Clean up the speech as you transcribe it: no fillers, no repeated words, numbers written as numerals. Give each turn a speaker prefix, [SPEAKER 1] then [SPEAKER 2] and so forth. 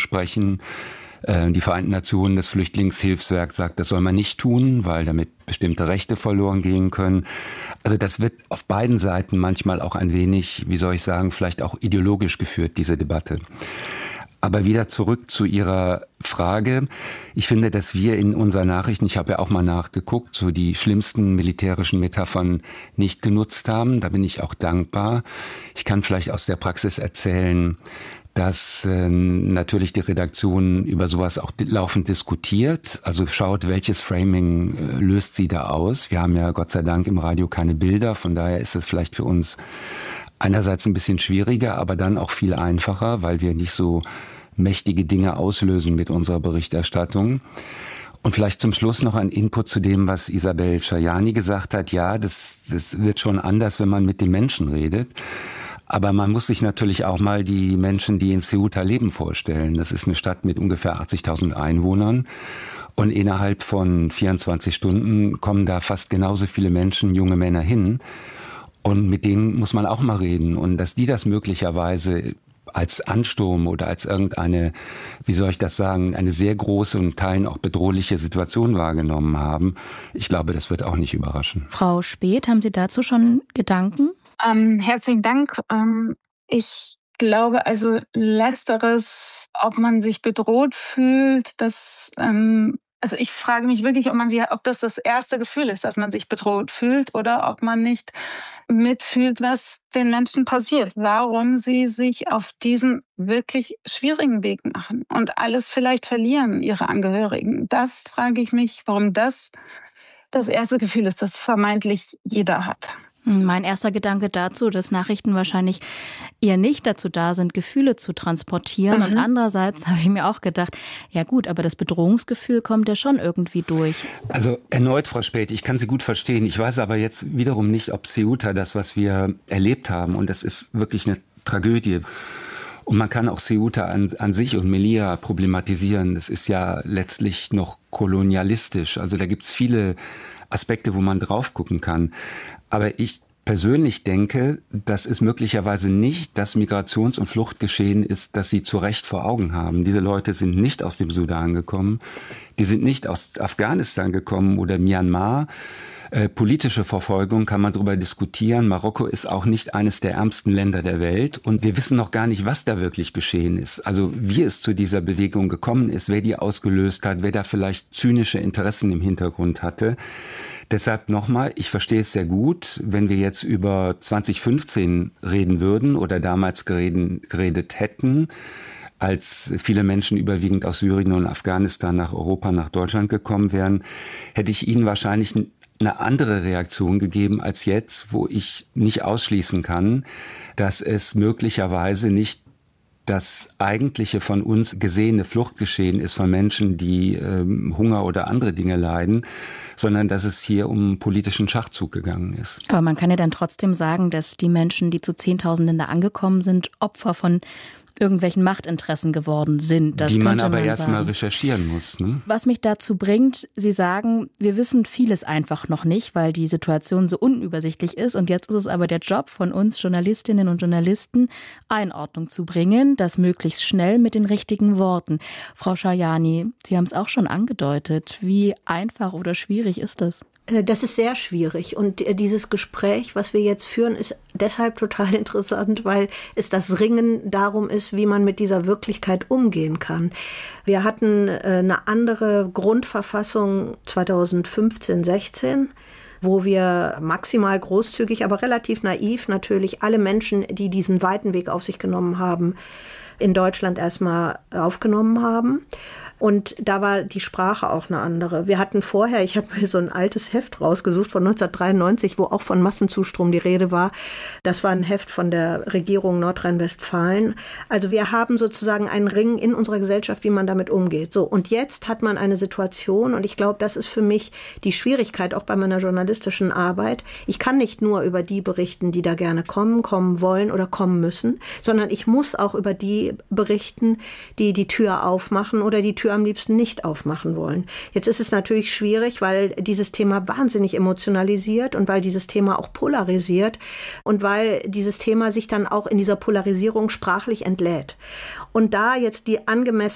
[SPEAKER 1] sprechen. Die Vereinten Nationen, das Flüchtlingshilfswerk sagt, das soll man nicht tun, weil damit bestimmte Rechte verloren gehen können. Also das wird auf beiden Seiten manchmal auch ein wenig, wie soll ich sagen, vielleicht auch ideologisch geführt, diese Debatte. Aber wieder zurück zu Ihrer Frage. Ich finde, dass wir in unseren Nachrichten, ich habe ja auch mal nachgeguckt, so die schlimmsten militärischen Metaphern nicht genutzt haben. Da bin ich auch dankbar. Ich kann vielleicht aus der Praxis erzählen, dass natürlich die Redaktion über sowas auch laufend diskutiert. Also schaut, welches Framing löst sie da aus. Wir haben ja Gott sei Dank im Radio keine Bilder, von daher ist es vielleicht für uns einerseits ein bisschen schwieriger, aber dann auch viel einfacher, weil wir nicht so mächtige Dinge auslösen mit unserer Berichterstattung. Und vielleicht zum Schluss noch ein Input zu dem, was Isabel Schajani gesagt hat. Ja, das wird schon anders, wenn man mit den Menschen redet. Aber man muss sich natürlich auch mal die Menschen, die in Ceuta leben, vorstellen. Das ist eine Stadt mit ungefähr 80.000 Einwohnern. Und innerhalb von 24 Stunden kommen da fast genauso viele Menschen, junge Männer hin. Und mit denen muss man auch mal reden. Und dass die das möglicherweise als Ansturm oder als irgendeine, wie soll ich das sagen, eine sehr große und Teilen auch bedrohliche Situation wahrgenommen haben, ich glaube, das wird auch nicht überraschen.
[SPEAKER 2] Frau Speth, haben Sie dazu schon Gedanken?
[SPEAKER 3] Herzlichen Dank. Ich glaube also letzteres, ob man sich bedroht fühlt, also ich frage mich wirklich, ob das erste Gefühl ist, dass man sich bedroht fühlt oder ob man nicht mitfühlt, was den Menschen passiert, warum sie sich auf diesen wirklich schwierigen Weg machen und alles vielleicht verlieren, ihre Angehörigen. Das frage ich mich, warum das erste Gefühl ist, das vermeintlich jeder hat.
[SPEAKER 2] Mein erster Gedanke dazu, dass Nachrichten wahrscheinlich eher nicht dazu da sind, Gefühle zu transportieren. Und andererseits habe ich mir auch gedacht, ja gut, aber das Bedrohungsgefühl kommt ja schon irgendwie durch.
[SPEAKER 1] Also erneut, Frau Speth, ich kann Sie gut verstehen. Ich weiß aber jetzt wiederum nicht, ob Ceuta, das, was wir erlebt haben, und das ist wirklich eine Tragödie. Und man kann auch Ceuta an sich und Melilla problematisieren. Das ist ja letztlich noch kolonialistisch. Also da gibt's viele Aspekte, wo man drauf gucken kann. Aber ich persönlich denke, dass es möglicherweise nicht das Migrations- und Fluchtgeschehen ist, das Sie zu Recht vor Augen haben. Diese Leute sind nicht aus dem Sudan gekommen, die sind nicht aus Afghanistan gekommen oder Myanmar. Politische Verfolgung kann man darüber diskutieren. Marokko ist auch nicht eines der ärmsten Länder der Welt. Und wir wissen noch gar nicht, was da wirklich geschehen ist. Also wie es zu dieser Bewegung gekommen ist, wer die ausgelöst hat, wer da vielleicht zynische Interessen im Hintergrund hatte. Deshalb nochmal, ich verstehe es sehr gut, wenn wir jetzt über 2015 reden würden oder damals geredet hätten, als viele Menschen überwiegend aus Syrien und Afghanistan nach Europa, nach Deutschland gekommen wären, hätte ich Ihnen wahrscheinlich eine andere Reaktion gegeben als jetzt, wo ich nicht ausschließen kann, dass es möglicherweise nicht das eigentliche von uns gesehene Fluchtgeschehen ist von Menschen, die Hunger oder andere Dinge leiden, sondern dass es hier um politischen Schachzug gegangen ist.
[SPEAKER 2] Aber man kann ja dann trotzdem sagen, dass die Menschen, die zu Zehntausenden da angekommen sind, Opfer von irgendwelchen Machtinteressen geworden sind. Das
[SPEAKER 1] die man aber
[SPEAKER 2] sagen.
[SPEAKER 1] erst mal recherchieren muss. Ne?
[SPEAKER 2] Was mich dazu bringt, Sie sagen, wir wissen vieles einfach noch nicht, weil die Situation so unübersichtlich ist. Und jetzt ist es aber der Job von uns Journalistinnen und Journalisten, Einordnung zu bringen, das möglichst schnell mit den richtigen Worten. Frau Schajani, Sie haben es auch schon angedeutet. Wie einfach oder schwierig ist das?
[SPEAKER 4] Das ist sehr schwierig und dieses Gespräch, was wir jetzt führen, ist deshalb total interessant, weil es das Ringen darum ist, wie man mit dieser Wirklichkeit umgehen kann. Wir hatten eine andere Grundverfassung 2015, 16, wo wir maximal großzügig, aber relativ naiv natürlich alle Menschen, die diesen weiten Weg auf sich genommen haben, in Deutschland erstmal aufgenommen haben. Und da war die Sprache auch eine andere. Wir hatten vorher, ich habe mir so ein altes Heft rausgesucht von 1993, wo auch von Massenzustrom die Rede war. Das war ein Heft von der Regierung Nordrhein-Westfalen. Also wir haben sozusagen einen Ring in unserer Gesellschaft, wie man damit umgeht. So, und jetzt hat man eine Situation, und ich glaube, das ist für mich die Schwierigkeit auch bei meiner journalistischen Arbeit. Ich kann nicht nur über die berichten, die da gerne kommen wollen oder kommen müssen, sondern ich muss auch über die berichten, die die Tür aufmachen oder die Tür am liebsten nicht aufmachen wollen. Jetzt ist es natürlich schwierig, weil dieses Thema wahnsinnig emotionalisiert und weil dieses Thema auch polarisiert und weil dieses Thema sich dann auch in dieser Polarisierung sprachlich entlädt. Und da jetzt die angemessene